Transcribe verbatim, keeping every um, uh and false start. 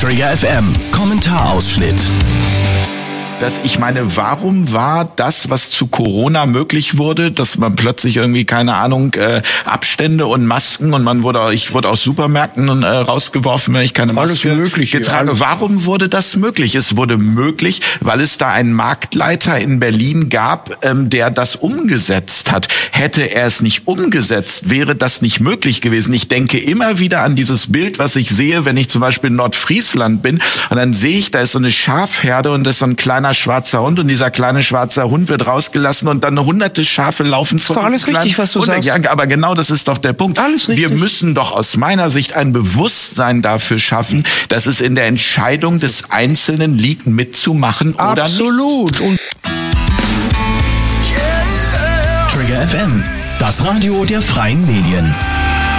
Trigger F M, Kommentarausschnitt. dass ich meine, warum war das, was zu Corona möglich wurde, dass man plötzlich irgendwie, keine Ahnung, äh, Abstände und Masken und man wurde, ich wurde aus Supermärkten äh, rausgeworfen, wenn ich keine Maske getragen habe. Warum wurde das möglich? Es wurde möglich, weil es da einen Marktleiter in Berlin gab, ähm, der das umgesetzt hat. Hätte er es nicht umgesetzt, wäre das nicht möglich gewesen. Ich denke immer wieder an dieses Bild, was ich sehe, wenn ich zum Beispiel in Nordfriesland bin und dann sehe ich, da ist so eine Schafherde und das ist so ein kleiner schwarzer Hund und dieser kleine schwarze Hund wird rausgelassen und dann hunderte Schafe laufen vor diesem alles richtig, was du Hund. sagst. Ja, aber genau das ist doch der Punkt. Alles richtig. Wir müssen doch aus meiner Sicht ein Bewusstsein dafür schaffen, dass es in der Entscheidung des Einzelnen liegt, mitzumachen oder nicht. Absolut. Und Trigger F M, das Radio der freien Medien.